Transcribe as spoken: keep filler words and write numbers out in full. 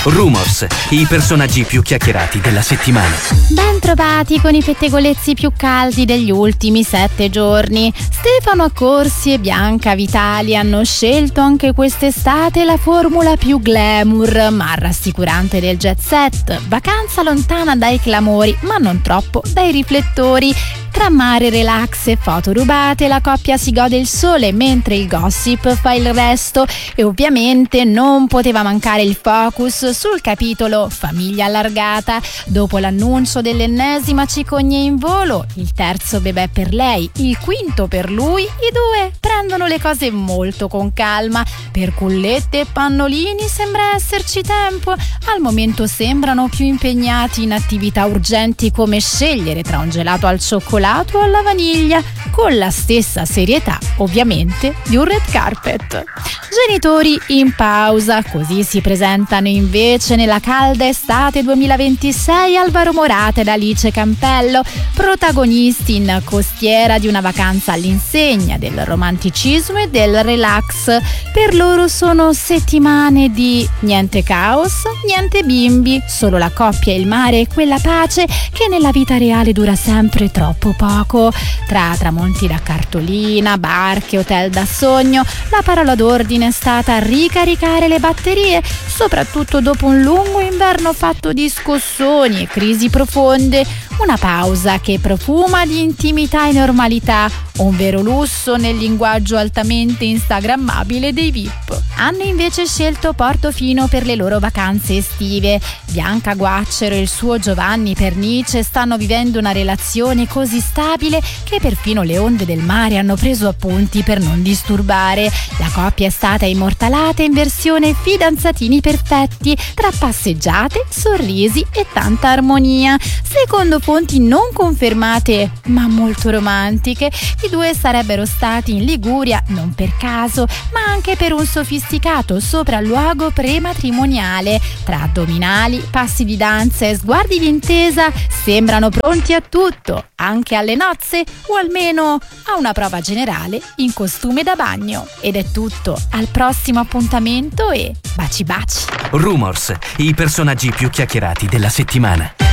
Rumors, i personaggi più chiacchierati della settimana. Ben trovati con i pettegolezzi più caldi degli ultimi sette giorni. Stefano Accorsi e Bianca Vitali hanno scelto anche quest'estate la formula più glamour ma rassicurante del jet set. Vacanza lontana dai clamori ma non troppo dai riflettori. Tra mare, relax e foto rubate, la coppia si gode il sole mentre il gossip fa il resto, e ovviamente non poteva mancare il focus sul capitolo famiglia allargata. Dopo l'annuncio dell'ennesima cicogna in volo, il terzo bebè per lei, il quinto per lui, i due prendono le cose molto con calma. Per cullette e pannolini sembra esserci tempo. Al momento sembrano più impegnati in attività urgenti come scegliere tra un gelato al cioccolato o alla vaniglia, con la stessa serietà ovviamente di un red carpet. Genitori in pausa, così si presentano invece nella calda estate duemilaventisei Alvaro Morata ed Alice Campello, protagonisti in costiera di una vacanza all'insegna del romanticismo e del relax. Per loro sono settimane di niente caos, niente bimbi, solo la coppia e il mare e quella pace che nella vita reale dura sempre troppo poco. Tra tramonti da cartolina, barche, hotel da sogno, la parola d'ordine è stata ricaricare le batterie, soprattutto dopo un lungo inverno fatto di scossoni e crisi profonde. Una pausa che profuma di intimità e normalità, un vero lusso nel linguaggio altamente instagrammabile dei V I P. Hanno invece scelto Portofino per le loro vacanze estive. Bianca Guaccero e il suo Giovanni Pernice stanno vivendo una relazione così stabile che perfino le onde del mare hanno preso appunti per non disturbare. La coppia è stata immortalata in versione fidanzatini perfetti, tra passeggiate, sorrisi e tanta armonia. Secondo fonti non confermate ma molto romantiche, i due sarebbero stati in Liguria non per caso, ma anche per un sofisticato sopralluogo prematrimoniale. Tra addominali, passi di danza e sguardi di intesa sembrano pronti a tutto, anche alle nozze o almeno a una prova generale in costume da bagno. Ed è tutto, al prossimo appuntamento e baci baci. Rumors, i personaggi più chiacchierati della settimana.